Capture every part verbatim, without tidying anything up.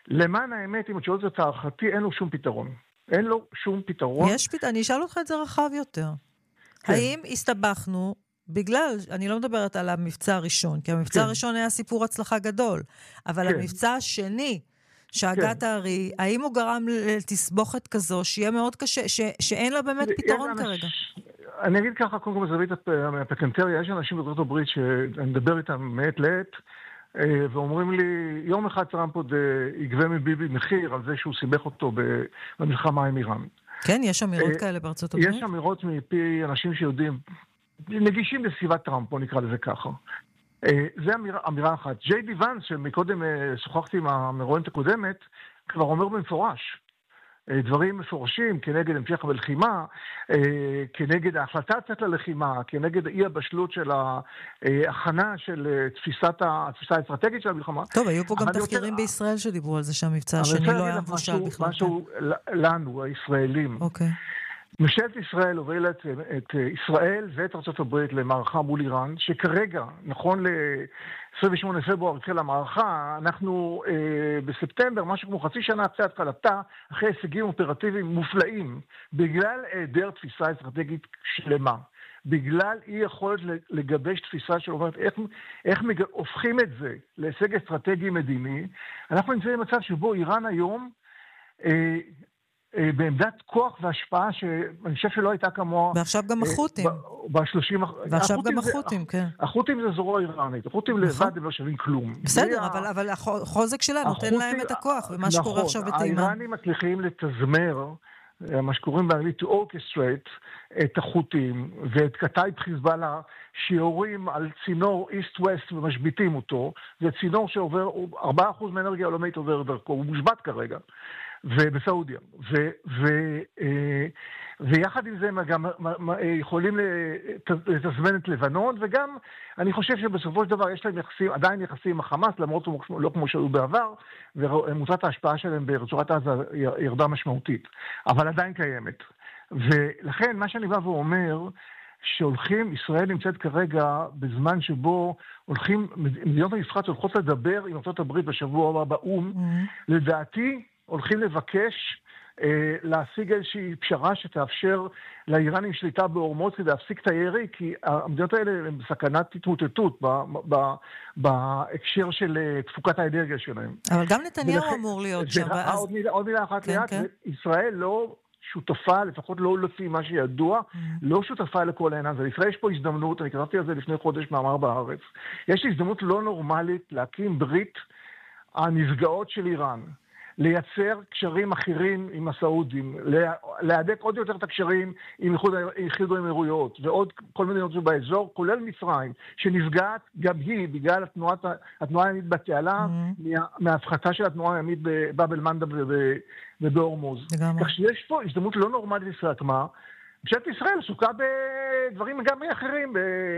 למען האמת, אם את שואלת את הערכתי, אין לו שום פתרון. אין לו שום פתרון. יש פתרון, אני אשאל אותך את זה רחב יותר. כן. האם הסתבכנו, בגלל, אני לא מדברת על המבצע הראשון, כי המבצע כן. הראשון היה סיפור הצלחה גדול, אבל כן. המבצע השני, שהגעת הרי, כן. האם הוא גרם לתסבוכת כזו, שיהיה מאוד קשה, ש, שאין לה באמת פתרון אנש... כרגע? אני אגיד ככה, קודם כל בזווית הפטנטריה, יש אנשים בארצות הברית שאני מדבר איתם מעת לעת, ואומרים לי, יום אחד טראמפ עוד יגבה מביבי מחיר על זה שהוא סיבך אותו במלחמה עם איראן. כן, יש אמירות כאלה בארצות הברית? יש אמירות מפי אנשים שיודעים, נגישים לסביבת טראמפ, בוא נקרא לזה ככה. זה אמירה, אמירה אחת. ג'יי די ונס, שמקודם שוחחתי עם המרואיינת הקודמת, כבר אומר במפורש, דברים מפורשים כנגד המשך הלחימה, כנגד ההחלטה לצאת ללחימה, כנגד אי הבשלות של ההכנה של תפיסת התפיסה האסטרטגית של המלחמה. טוב, היו פה גם תחקירים בישראל שדיברו על זה שהמבצע השני לא היה מבושל בכלל. משהו לנו, הישראלים. אוקיי. ממשלת ישראל הובלת את ישראל ואת ארצות הברית למערכה מול איראן, שכרגע, נכון ל-עשרים ושמונה פברואר התחילה המערכה, אנחנו אה, בספטמבר, משהו כמו חצי שנה אחרי התחלתה, אחרי הישגים אופרטיביים מופלאים, בגלל היעדר תפיסה אסטרטגית שלמה, בגלל אי יכולת לגבש תפיסה שאומרת איך, איך מג... הופכים את זה להישג אסטרטגי מדיני, אנחנו נמצאים במצב שבו איראן היום, אה, בעמדת כוח והשפעה שאני חושב שלא הייתה כמוה. ועכשיו גם החות'ים. ב-שלושים... ועכשיו גם החות'ים, כן. החות'ים זה זרוע איראנית. החות'ים לבד הם לא שווים כלום. בסדר, אבל החוזק שלה נותן להם את הכוח, ומה שקורה עכשיו בתימן. האיראנים מצליחים לתזמר, מה שקוראים באנגלית to orchestrate, את החות'ים ואת כתאי חיזבאללה, שיורים על צינור איסט-ווסט ומשביטים אותו. זה צינור שעובר, ארבעה אחוז מאנרגיה העולמית עובר דרכו, הוא מושבת כרגע. ובסעודיה, ו, ו, ויחד עם זה גם יכולים לתזמן את לבנון, וגם אני חושב שבסופו של דבר יש להם יחסים, עדיין יחסים עם החמאס, למרות לא כמו שהיו בעבר, ומוטת ההשפעה שלהם ברצועת עזה ירדה משמעותית, אבל עדיין קיימת. ולכן מה שאני בא ואומר, שהולכים, ישראל נמצאת כרגע בזמן שבו הולכים, מדינות המפרץ הולכות לדבר עם ארצות הברית בשבוע הבא באום, mm-hmm. לדעתי, הולכים לבקש אה, להשיג איזושהי פשרה שתאפשר לאיראנים שליטה בהורמוז כדי להפסיק את הירי, כי המדינות האלה הן בסכנת התמוטטות בהקשר של תפוקת האנרגיה שלהם. אבל גם נתניהו ולכן, אמור להיות שם. ואז... עוד, מילה, עוד מילה אחת כן, ליד, כן. ישראל לא שותפה, לפחות לא לפי מה שידוע, mm-hmm. לא שותפה לכל העניין הזה. לישראל יש פה הזדמנות, אני כתבתי על זה לפני חודש מאמר בארץ, יש הזדמנות לא נורמלית להקים ברית הנפגעות של איראן. לייצר קשרים אחרים עם הסעודים, להדק עוד יותר את הקשרים עם איחוד האמירויות, ועוד כל מיני מדינות באזור, כולל מצרים, שנפגעת גם היא בגלל התנועת, התנועה הימית בתעלה, mm-hmm. מה, מההפחתה של התנועה הימית בבאב אל-מנדב ובהורמוז. כך שיש פה הזדמנות לא נורמלית ישראל, מה? ממשלת ישראל עסוקה בדברים גם אחרים,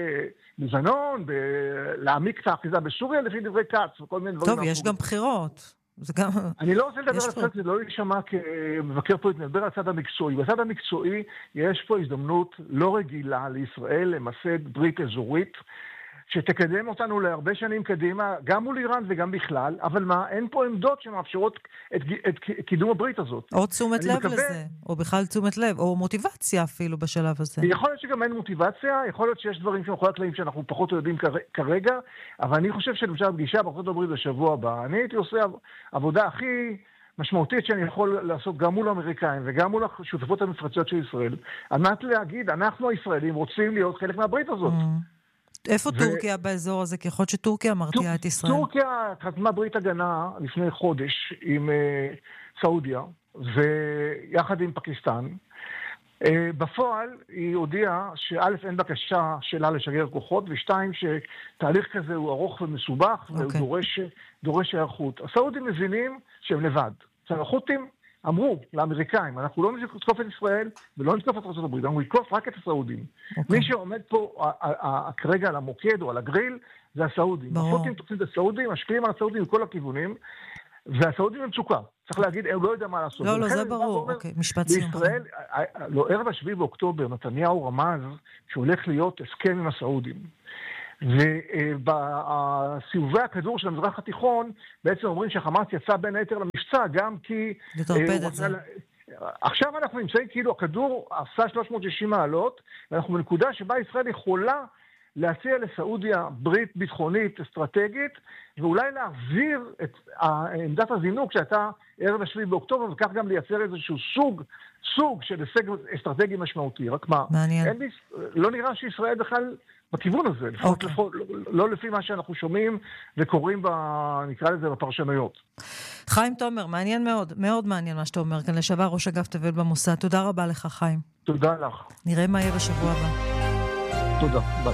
בלבנון, להעמיק את האחיזה בסוריה לפי דברי קץ, וכל מיני דברים. טוב, יש גם בחירות. גם... אני לא רוצה לדבר על הצד, זה לא יישמע כמבקר פה, נדבר על הצד המקצועי. בצד המקצועי יש פה הזדמנות לא רגילה לישראל למסד ברית אזורית, שתקדם אותנו להרבה שנים קדימה, גם מול איראן וגם בכלל, אבל מה, אין פה עמדות שמאפשרות את, את קידום הברית הזאת. או תשומת לב מקווה... לזה, או בכלל תשומת לב, או מוטיבציה אפילו בשלב הזה. יכול להיות שגם אין מוטיבציה, יכול להיות שיש דברים שמאחורי הקלעים שאנחנו פחות יודעים כרגע, אבל אני חושב שלמשל הפגישה בארצות הברית בשבוע הבא, אני הייתי עושה עבודה הכי משמעותית שאני יכול לעשות גם מול האמריקאים וגם מול השותפות המפרציות של ישראל, על מנת להגיד, אנחנו הישראלים רוצים להיות חלק מהברית הזאת. איפה ו... טורקיה באזור הזה? כי יכול להיות שטורקיה מרתיעה את ישראל. טורקיה חתמה ברית הגנה לפני חודש עם uh, סעודיה, ויחד עם פקיסטן. Uh, בפועל היא הודיעה שא' אין בקשה שלה לשגר כוחות, ושתיים שתהליך כזה הוא ארוך ומסובך, okay. והוא דורש, דורש הערכות. הסעודים מבינים שהם לבד. החות'ים אמרו לאמריקאים, אנחנו לא נתקוף את ישראל ולא נתקוף את ארצות הברית, אנחנו נתקוף רק את הסעודים. Okay. מי שעומד פה כרגע על המוקד או על הגריל, זה הסעודים. החות'ים תוקפים את הסעודים, משקיעים על הסעודים מכל הכיוונים, והסעודים הם צוקה. צריך להגיד, הם לא יודע מה לעשות. לא, לא, זה ברור. אוקיי, משפט סיום. בישראל, לא, ערב השביעי באוקטובר, נתניהו רמז שהולך להיות הסכם עם הסעודים. ובסיבובי הכדור של המזרח התיכון, בעצם אומרים שהחמאס יצא בין היתר למבצע רצה, גם כי... לטרפד את זה. עכשיו אנחנו נמצאים כאילו הכדור עשה שלוש מאות ושישים מעלות, ואנחנו בנקודה שבה ישראל יכולה להציע לסעודיה ברית ביטחונית אסטרטגית, ואולי להעביר את עמדת הזינוק שהייתה ערב השביעי באוקטובר, וכך גם לייצר איזשהו סוג, סוג של הישג אסטרטגי משמעותי. רק מה, מעניין. לי, לא נראה שישראל בכלל בכיוון הזה, לפחות, okay. לפחות, לא, לא לפי מה שאנחנו שומעים וקוראים, ב, נקרא לזה, בפרשנויות. חיים תומר, מעניין מאוד, מאוד מעניין מה שאתה אומר כאן, לשעבר ראש אגף תבל במוסד. תודה רבה לך, חיים. תודה לך. נראה מה יהיה בשבוע הבא. תודה, ביי.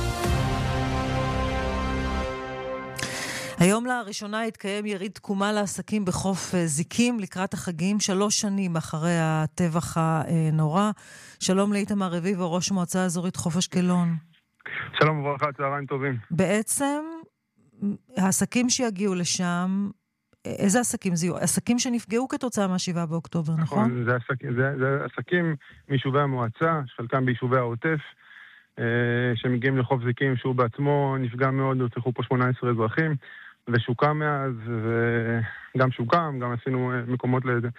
היום לראשונה התקיים יריד תקומה לעסקים בחוף זיקים לקראת החגים, שלוש שנים אחרי הטבח הנורא. שלום לאיתמר רביבו, ראש מועצה אזורית חוף אשקלון. שלום וברכה, צהריים טובים. בעצם, העסקים שיגיעו לשם, איזה עסקים זה יהיו? עסקים שנפגעו כתוצאה מה-שבעה באוקטובר, נכון? נכון, זה, עסק, זה, זה עסקים מיישובי המועצה, חלקם ביישובי העוטף, שמגיעים לחוף זיקים, שהוא בעצמו נפגע מאוד, נרצחו פה שמונה עשרה אזרחים, ושוקם מאז, וגם שוקם, גם עשינו מקומות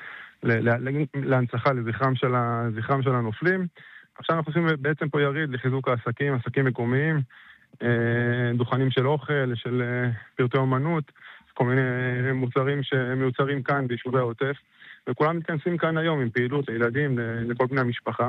להנצחה לזכרם של, זכרם של הנופלים. עכשיו אנחנו עושים בעצם פה יריד לחיזוק העסקים, עסקים מקומיים, דוכנים של אוכל, של פרטי אומנות, כל מיני מוצרים שמיוצרים כאן ביישובי העוטף, וכולם מתכנסים כאן היום עם פעילות לילדים, לכל בני המשפחה,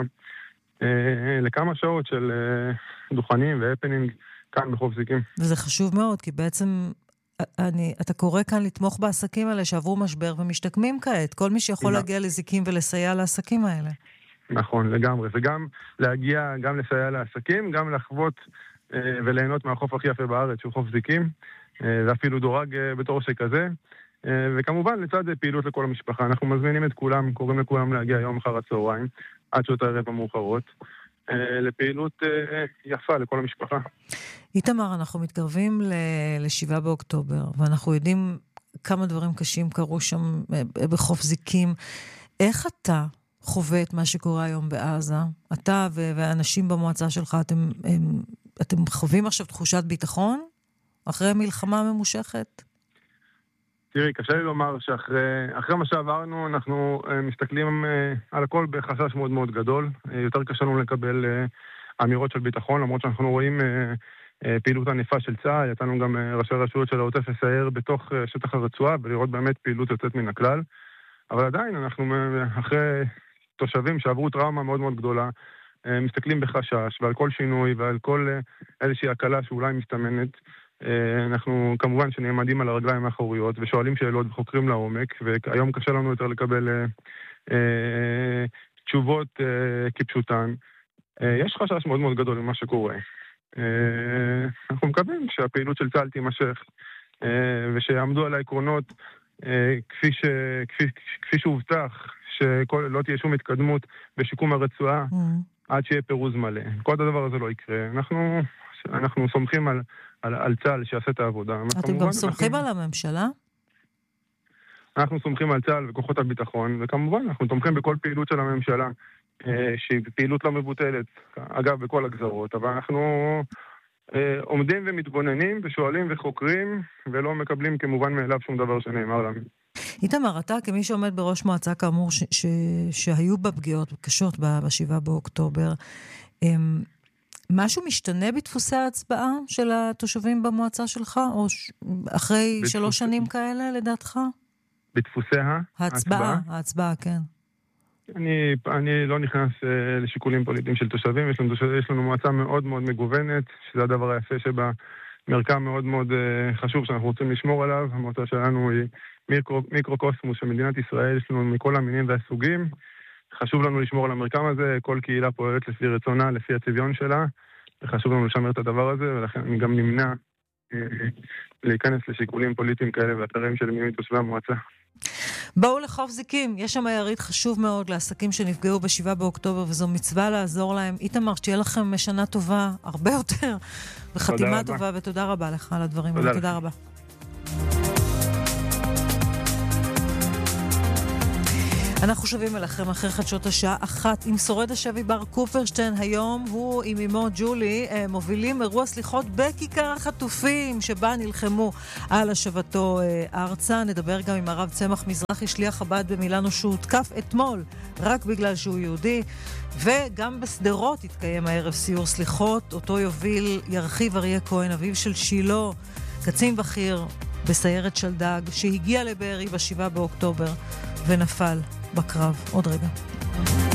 לכמה שעות של דוכנים והפנינג כאן בחוף זיקים. וזה חשוב מאוד, כי בעצם אני, אתה קורא כאן לתמוך בעסקים האלה שעברו משבר ומשתקמים כעת. כל מי שיכול להגיע לזיקים ולסייע לעסקים האלה. נכון, לגמרי. וגם להגיע, גם לסייע לעסקים, גם לחוות וליהנות מהחוף הכי יפה בארץ, שהוא חוף זיקים. זה אפילו דורג בתור שכזה. וכמובן, לצד זה פעילות לכל המשפחה. אנחנו מזמינים את כולם, קוראים לכולם להגיע יום אחר הצהריים, עד שעות הערב המאוחרות, לפעילות יפה לכל המשפחה. איתמר, אנחנו מתקרבים לשבעה באוקטובר, ואנחנו יודעים כמה דברים קשים קרו שם בחוף זיקים. איך אתה חווה את מה שקורה היום בעזה? אתה ואנשים במועצה שלך, אתם, אתם חווים עכשיו תחושת ביטחון? אחרי מלחמה ממושכת? תראי, קשה לי לומר שאחרי מה שעברנו, אנחנו מסתכלים על הכל בחשש מאוד מאוד גדול. יותר קשה לנו לקבל אמירות של ביטחון, למרות שאנחנו רואים פעילות ענפה של צה"ל, יצאנו גם ראשי רשויות של העוטף לסייר בתוך שטח הרצועה, ולראות באמת פעילות יוצאת מן הכלל. אבל עדיין אנחנו אחרי תושבים שעברו טראומה מאוד מאוד גדולה, מסתכלים בחשש, ועל כל שינוי ועל כל איזושהי הקלה שאולי מסתמנת. אנחנו כמובן שנעמדים על הרגליים האחוריות ושואלים שאלות וחוקרים לעומק, והיום קשה לנו יותר לקבל אה, אה, תשובות אה, כפשוטן. אה, יש חשש מאוד מאוד גדול ממה שקורה. אה, אנחנו מקווים שהפעילות של צה"ל תימשך, אה, ושיעמדו על העקרונות אה, כפי, ש, כפי, כפי שהובטח, שלא תהיה שום התקדמות בשיקום הרצועה mm. עד שיהיה פירוז מלא. כל הדבר הזה לא יקרה. אנחנו, אנחנו סומכים על על, על צה"ל שיעשה את העבודה. אתם גם סומכים על הממשלה? אנחנו סומכים על צה"ל וכוחות הביטחון, וכמובן אנחנו תומכים בכל פעילות של הממשלה, שהיא פעילות לא מבוטלת, אגב, בכל הגזרות, אבל אנחנו עומדים ומתבוננים ושואלים וחוקרים, ולא מקבלים כמובן מאליו שום דבר שנאמר לנו. איתמר, אתה כמי שעומד בראש מועצה כאמור, ש- ש- שהיו בה פגיעות קשות בשבעה באוקטובר, משהו משתנה בדפוסי ההצבעה של התושבים במועצה שלך, או ש... אחרי בדפוס... שלוש שנים כאלה, לדעתך? בדפוסי ההצבעה? ההצבעה, כן. אני, אני לא נכנס uh, לשיקולים פוליטיים של תושבים, יש לנו, יש לנו מועצה מאוד מאוד מגוונת, שזה הדבר היפה שבה מרקם מאוד מאוד uh, חשוב שאנחנו רוצים לשמור עליו. המועצה שלנו היא מיקרו, מיקרוקוסמוס של מדינת ישראל, יש לנו מכל המינים והסוגים, חשוב לנו לשמור על המרקם הזה, כל קהילה פועלת לפי רצונה, לפי הצביון שלה, וחשוב לנו לשמר את הדבר הזה, ולכן אני גם נמנע אה, להיכנס לשיקולים פוליטיים כאלה ואתרים של מי מתושבי המועצה. בואו לחוף זיקים, יש שם יריד חשוב מאוד לעסקים שנפגעו בשבעה באוקטובר, וזו מצווה לעזור להם. איתמר, שתהיה לכם שנה טובה, הרבה יותר, וחתימה טובה, ותודה רבה לך על הדברים. תודה, תודה רבה. אנחנו שווים אליכם אחרי חדשות השעה אחת עם שורד השבי בר קופרשטיין. היום הוא עם אמו ג'ולי מובילים אירוע סליחות בכיכר החטופים שבה נלחמו על השבתו ארצה. נדבר גם עם הרב צמח מזרחי, שליח חב"ד במילאנו, שהותקף אתמול רק בגלל שהוא יהודי. וגם בסדרות התקיים הערב סיור סליחות, אותו יוביל ירחיב אריה כהן, אביו של שילה, קצין בכיר בסיירת שלדג, שהגיע לבארי בשבעה באוקטובר ונפל בקרב. עוד רגע.